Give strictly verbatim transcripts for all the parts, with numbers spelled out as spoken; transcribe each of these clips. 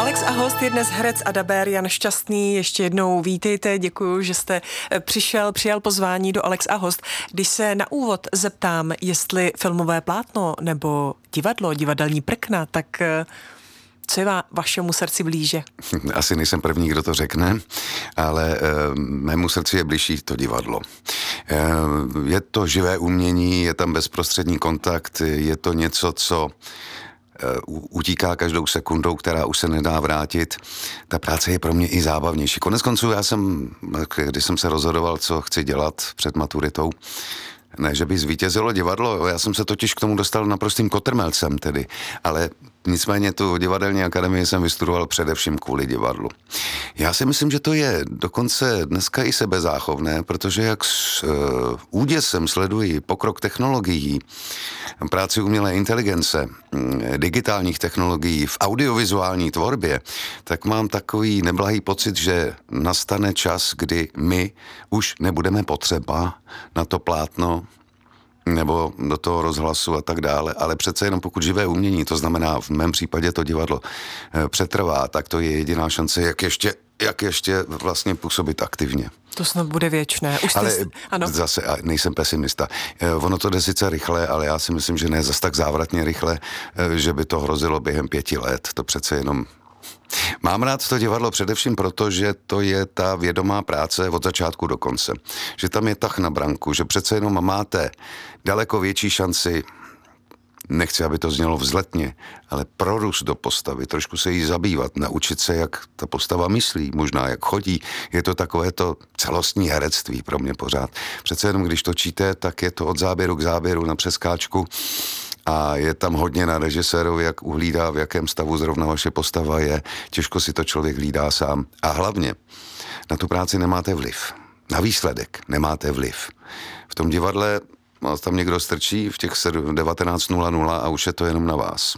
Alex a host je dnes herec a dabér Jan Šťastný. Ještě jednou vítejte, děkuji, že jste přišel, přijal pozvání do Alex a host. Když se na úvod zeptám, jestli filmové plátno nebo divadlo, divadelní prkna, tak co je va- vašemu srdci blíže? Asi nejsem první, kdo to řekne, ale e, mému srdci je blížší to divadlo. E, je to živé umění, je tam bezprostřední kontakt, je to něco, co utíká každou sekundou, která už se nedá vrátit. Ta práce je pro mě i zábavnější. Konec konců já jsem, když jsem se rozhodoval, co chci dělat před maturitou, ne, že by zvítězilo divadlo, já jsem se totiž k tomu dostal naprostým kotrmelcem tedy, ale nicméně tu divadelní akademii jsem vystudoval především kvůli divadlu. Já si myslím, že to je dokonce dneska i sebezáchovné, protože jak s uh, úděsem sleduji pokrok technologií, práci umělé inteligence, digitálních technologií v audiovizuální tvorbě, tak mám takový neblahý pocit, že nastane čas, kdy my už nebudeme potřeba na to plátno nebo do toho rozhlasu a tak dále, ale přece jenom pokud živé umění, to znamená v mém případě to divadlo, přetrvá, tak to je jediná šance, jak ještě, jak ještě vlastně působit aktivně. To snad bude věčné. Už ale jsi... ano. Zase nejsem pesimista. Ono to jde sice rychle, ale já si myslím, že ne zas tak závratně rychle, že by to hrozilo během pěti let. To přece jenom... Mám rád to divadlo především proto, že to je ta vědomá práce od začátku do konce. Že tam je tah na branku, že přece jenom máte daleko větší šanci, nechci, aby to znělo vzletně, ale prorůst do postavy, trošku se jí zabývat, naučit se, jak ta postava myslí, možná jak chodí. Je to takové to celostní herectví pro mě pořád. Přece jenom když točíte, tak je to od záběru k záběru na přeskáčku a je tam hodně na režisérovi, jak uhlídá, v jakém stavu zrovna vaše postava je. Těžko si to člověk hlídá sám. A hlavně na tu práci nemáte vliv. Na výsledek nemáte vliv. V tom divadle tam někdo strčí v těch devatenáct nula nula a už je to jenom na vás.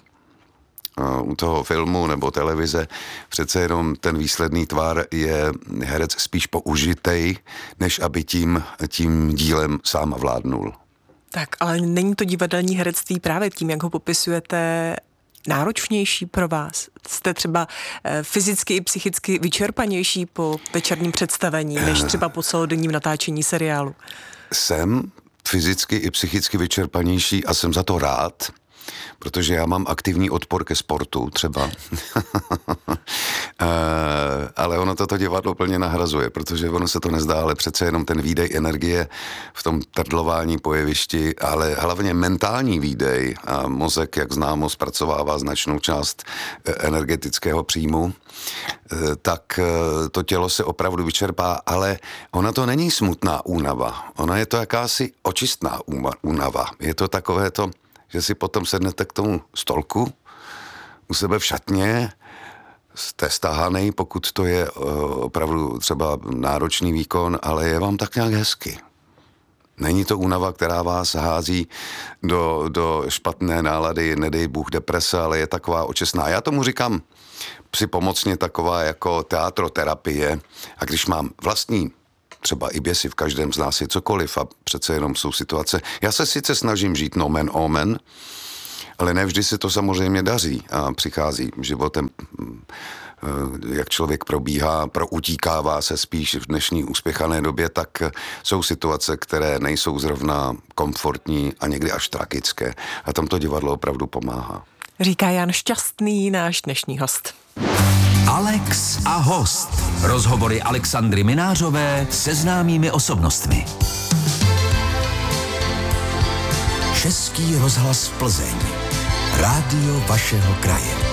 A u toho filmu nebo televize přece jenom ten výsledný tvar je herec spíš použitej, než aby tím, tím dílem sám vládnul. Tak, ale není to divadelní herectví právě tím, jak ho popisujete, náročnější pro vás? Jste třeba fyzicky i psychicky vyčerpanější po večerním představení, než třeba po celodenním natáčení seriálu? Jsem fyzicky i psychicky vyčerpanější a jsem za to rád, protože já mám aktivní odpor ke sportu třeba. Ale ono toto divadlo plně nahrazuje, protože ono se to nezdá, ale přece jenom ten výdej energie v tom trdlování po jevišti, ale hlavně mentální výdej a mozek, jak známo, zpracovává značnou část energetického příjmu, tak to tělo se opravdu vyčerpá, ale ona to není smutná únava, ona je to jakási očistná únava. Je to takové to, že si potom sednete k tomu stolku u sebe v šatně, jste stahanej, pokud to je opravdu třeba náročný výkon, ale je vám tak nějak hezky. Není to únava, která vás hází do, do špatné nálady, nedej Bůh deprese, ale je taková očestná. Já tomu říkám připomocně taková jako teatroterapie. A když mám vlastní třeba i běsy, v každém z nás je cokoliv a přece jenom jsou situace. Já se sice snažím žít nomen omen, ale ne vždy se to samozřejmě daří a přichází životem, jak člověk probíhá, proutíkává se spíš v dnešní uspěchané době, tak jsou situace, které nejsou zrovna komfortní a někdy až tragické. A tam to divadlo opravdu pomáhá. Říká Jan Šťastný, náš dnešní host. Alex a host. Rozhovory Alexandry Minářové se známými osobnostmi. Český rozhlas Plzeň. Rádio vašeho kraje.